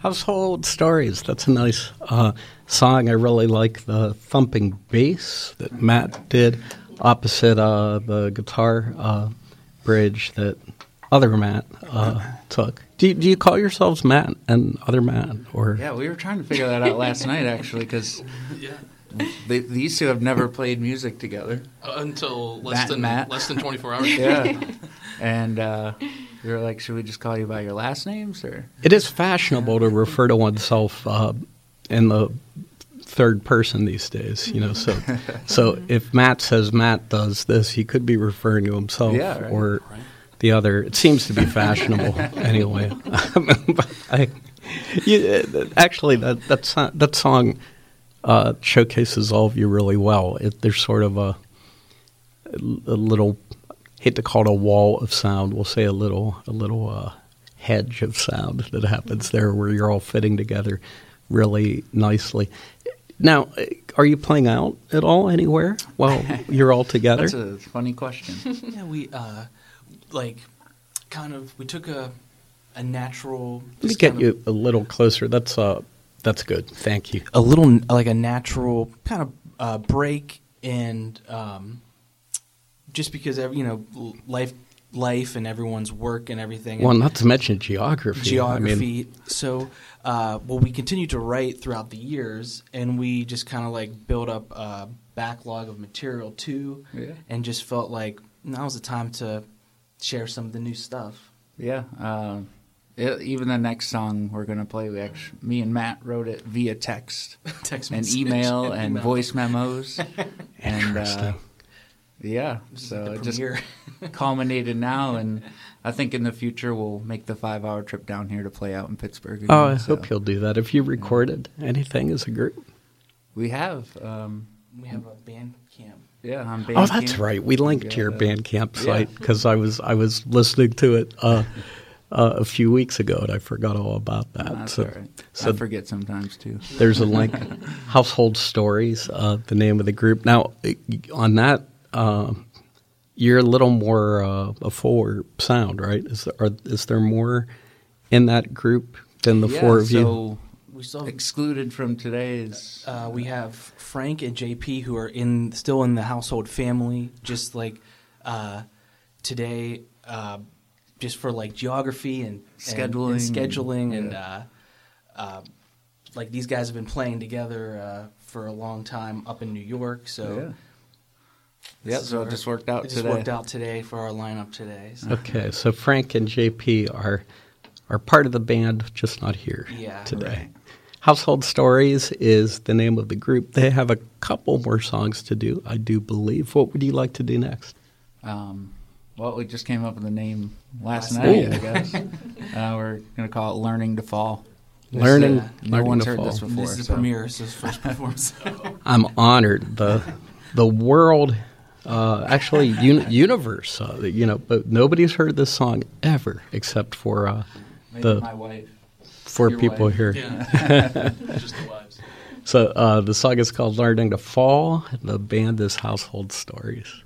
Household Stories. That's a nice song. I really like the thumping bass that Matt did opposite the guitar bridge that other Matt took. Do you call yourselves Matt and other Matt? Or Yeah, we were trying to figure that out last night, actually, because these two have never played music together. Until Matt less than 24 hours. Yeah. And we were like, should we just call you by your last names? Or it is fashionable to refer to oneself in the third person these days, So if Matt says Matt does this, he could be referring to himself or the other. It seems to be fashionable anyway. Actually, that song showcases all of you really well. There's sort of a little, hate to call it a wall of sound. We'll say a little hedge of sound that happens there where you're all fitting together really nicely. Now, are you playing out at all anywhere while you're all together? That's a funny question. Yeah, we we took a natural. Let me get you a little closer. That's good. Thank you. A little like a natural kind of break, and just because life and everyone's work and everything. Well, not to mention geography. So, we continued to write throughout the years, and we just kind of built up a backlog of material too, and just felt like now was the time to share some of the new stuff. Yeah. Even the next song we're going to play, me and Matt wrote it via text and email and voice memos. Interesting. So it just culminated now, and I think in the future we'll make the 5-hour trip down here to play out in Pittsburgh again. I hope you'll do that. Have you recorded anything as a group? We have. We have a band camp. Yeah, on Bandcamp. Oh, that's right. We linked to your Bandcamp site because I was listening to it a few weeks ago, and I forgot all about that. That's all right. I forget sometimes, too. There's a link, Household Stories, the name of the group. Now, on that, you're a little more a fuller sound, right? Is there more in that group than the four of you? We still excluded from today's. We have Frank and JP who are still in the household family, just like today, just for geography and scheduling and these guys have been playing together for a long time up in New York. So so it just worked out today. It just worked out today for our lineup today. So. Okay, so Frank and JP are part of the band, just not here today. Right. Household Stories is the name of the group. They have a couple more songs to do, I do believe. What would you like to do next? We just came up with the name last night, I guess. We're going to call it Learning to Fall. No one's heard this before. This is the premiere. This is the first performance. I'm honored. The world, actually, universe, but nobody's heard this song ever except for my wife. Four people here. Yeah. Just the wives. So the song is called Learning to Fall. The band is Household Stories.